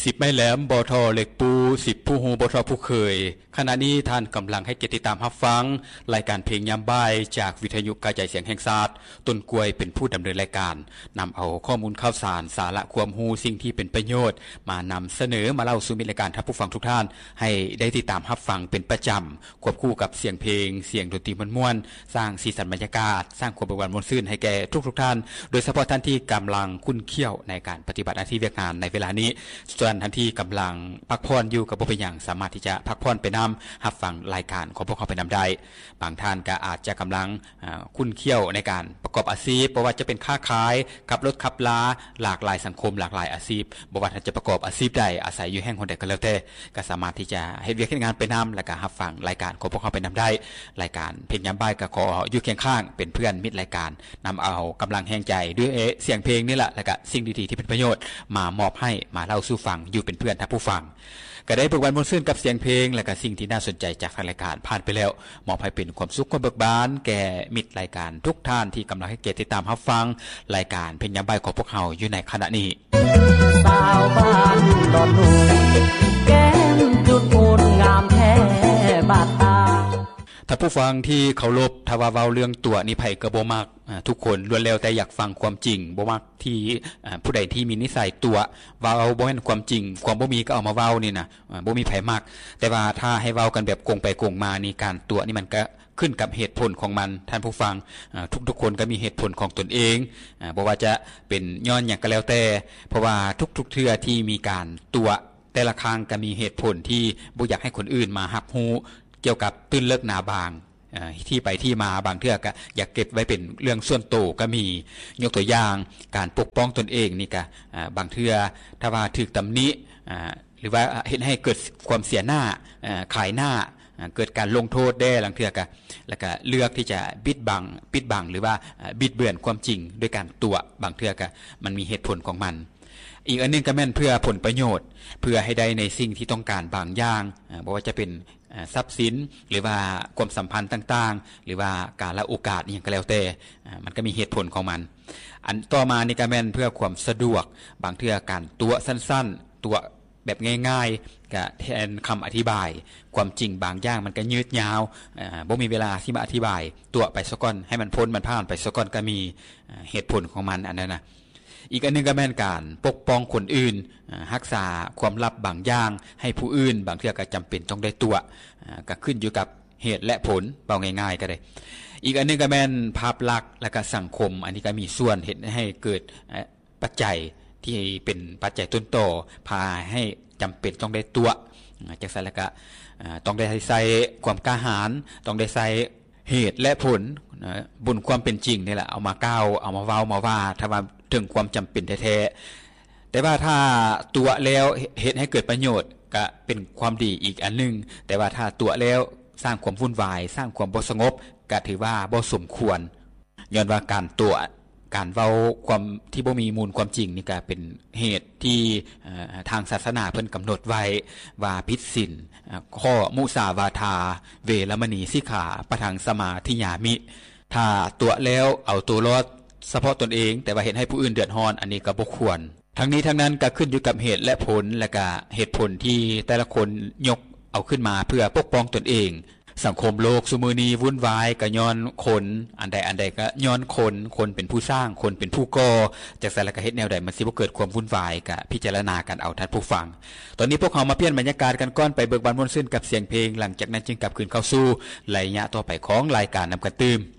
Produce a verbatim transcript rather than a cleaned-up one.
สิบไม้แหลมบอทอเหล็กปูสิบผู้หูบอทอผู้เคยขณะนี้ท่านกำลังให้เกียรติตามรับฟังรายการเพลงยามบ่ายจากวิทยุกระจายเสียงแห่งชาติต้นกล้วยเป็นผู้ดำเนินรายการนำเอาข้อมูลข่าวสารสาระความรู้สิ่งที่เป็นประโยชน์มานำเสนอมาเล่าสู่มิตรรายการท่านผู้ฟังทุกท่านให้ได้ติดตามรับฟังเป็นประจำควบคู่กับเสียงเพลงเสียงดนตรีม่วนๆสร้างสีสันบรรยากาศสร้างความเป็นวันม่วนซื่นให้แก่ทุกๆท่านโดยเฉพาะท่านที่กำลังคุ้นเคี่ยวในการปฏิบัติหน้าที่เวียกงานในเวลานี้ส่วนท่านที่กำลังพักผ่อนอยู่กับบ่เป็นหยังสามารถที่จะพักผ่อนไปนำรับฟังรายการของพวกเขาไปนำได้บางท่านก็อาจจะกำลังคุ้นเคี่ยวในการประกอบอาชีพเพราะว่าจะเป็นค้าขายขับรถขับลาหลากหลายสังคมหลากหลายอาชีพบ่ว่าท่านจะประกอบอาชีพใดอาศัยอยู่แห่งคนใดก็แล้วแต่ก็สามารถที่จะเฮ็ดเวียกเฮ็ดงานไปนำและก็รับฟังรายการของพวกเขาไปนำได้รายการเพลงยามบ่ายก็ขออยู่เคียงข้างเป็นเพื่อนมิตรรายการนำเอากำลังแห่งใจด้วยเสียงเพลงนี่แหละและก็สิ่งดีๆที่เป็นประโยชน์มามอบให้มาเล่าสู่ฟังอยู่เป็นเพื่อนท่านผู้ฟังก็ได้เบิกบานม่วนซื่นกับเสียงเพลงและก็สิ่งที่น่าสนใจจากทางรายการผ่านไปแล้วมอบให้เป็นความสุขความเบิกบานแก่มิตรรายการทุกท่านที่กำลังให้เกียรติติดตามรับฟังรายการเพลงยามบ่ายของพวกเราอยู่ในขณะนี้สาวบ้านดอนนูแก้มจุดมูลงามแท้บาดตาถ้าผู้ฟังที่เคารพถ้าว่าเว้าเรื่องตัวนี่ไผก็บ่มักทุกคนล้วนแล้วแต่อยากฟังความจริงบ่มักที่ผู้ใดที่มีนิสัยตัวเว้าบ่แม่นความจริงความบ่มีก็เอามาเว้านี่นะบ่มีไผมักแต่ว่าถ้าให้เว้ากันแบบโกงไปโกงมานี่การตัวนี่มันก็ขึ้นกับเหตุผลของมันท่านผู้ฟังทุกๆคนก็มีเหตุผลของตนเองบ่ว่าจะเป็นย้อนหยังก็แล้วแต่เพราะว่าทุกๆเทื่อที่มีการตัวแต่ละครั้งก็มีเหตุผลที่บ่อยากให้คนอื่นมารับรู้เกี่ยวกับตื้นเลิกหนาบางที่ไปที่มาบางเทื่อก็อยากเก็บไว้เป็นเรื่องส่วนตัวก็มียกตัวอย่างการปกป้องตนเองนี่ก็บางเทื่อถ้าว่าถูกตำหนิหรือว่าเฮ็ดให้เกิดความเสียหน้าขายหน้าเกิดการลงโทษได้บางเทื่อก็แล้วก็เลือกที่จะปิดบังปิดบังหรือว่าบิดเบือนความจริงด้วยการตัวบางเทื่อก็มันมีเหตุผลของมันอีกอันนึงก็แม่นเพื่อผลประโยชน์เพื่อให้ได้ในสิ่งที่ต้องการบางอย่างบ่ว่าจะเป็นทรัพย์สินหรือว่าความสัมพันธ์ต่างๆหรือว่าการละโอกาสอย่างก็แล้วแต่มันก็มีเหตุผลของมันอันต่อมานี่ก็แม่นเพื่อความสะดวกบางเทื่อการตัวสั้นๆตัวแบบง่ายๆก็แทนคำอธิบายความจริงบางอย่างมันก็ยืดยาวบ่มีเวลาที่มาอธิบายตัวไปซะก่อนให้มันพ้นมันผ่านไปซะก่อนก็มีเหตุผลของมันอันนั้นนะอีกอันนึงก็แม่นการปกป้องคนอื่นรักษาความลับบางอย่างให้ผู้อื่นบางเทื่อก็จำเป็นต้องได้ตัวก็ขึ้นอยู่กับเหตุและผลเบาง่ายๆก็ได้อีกอันนึงก็แม่นภาพลักษณ์และก็สังคมอันนี้ก็มีส่วนเฮ็ดให้เกิดปัจจัยที่เป็นปัจจัยต้นต่อพาให้จำเป็นต้องได้ตัวจังซั่นแล้วก็ต้องได้ใส่ความกล้าหาญต้องได้ใส่เหตุและผลบนความเป็นจริงนี่แหละเอามากล่าวเอามาเว้ามาว่าถ้าว่าถึงความจำเป็นแท้ๆแต่ว่าถ้าตัวแล้วเฮ็ดให้เกิดประโยชน์ก็เป็นความดีอีกอันนึงแต่ว่าถ้าตัวแล้วสร้างความวุ่นวายสร้างความบ่สงบก็ถือว่าบ่สมควรย้อนว่าการตัวการเว้าความที่บ่มีมูลความจริงนี่ก็เป็นเหตุที่ทางศาสนาเพิ่นกำหนดไว้ว่าผิดศีลข้อมุสาวาทาเวรมณีสิกขาปะทังสมาธิยามิถ้าตัวแล้วเอาตัวรอดเฉพาะตนเองแต่ว่าเห็นให้ผู้อื่นเดือดร้อนอันนี้ก็บ่ควรทั้งนี้ทั้งนั้นก็ขึ้นอยู่กับเหตุและผลและก็เหตุผลที่แต่ละคนยกเอาขึ้นมาเพื่อปกป้องตนเองสังคมโลกซุมื้อนี้วุ่นวายก็ย้อนคนอันใดอันใดก็ย้อนคนคนเป็นผู้สร้างคนเป็นผู้ก่อจักซั่นแล้วก็เฮ็ดแนวใดมันสิบ่เกิดความวุ่นวายก็พิจารณากันเอาท่านผู้ฟังตอนนี้พวกเรามาเปลี่ยนบรรยากาศกันก่อนไปเบิกบานม่วนซื่นกับเสียงเพลงหลังจากนั้นจึงกลับคืนเข้าสู่ระยะต่อไปของรายการนำกันตื่ม